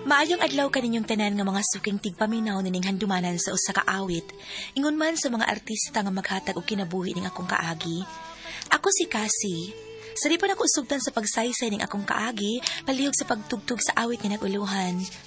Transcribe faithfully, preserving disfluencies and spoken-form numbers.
Maayong adlaw kaninyong tanan nga mga suking tigpaminaw nining handumanan sa usa ka awit. Ingon man sa mga artista nga maghatag og kinabuhi ning akong kaagi. Ako si Cassie. Sa di pa nakusugtan sa pagsaysay ning akong kaagi, palihog sa pagtugtog sa awit nga naguluhan.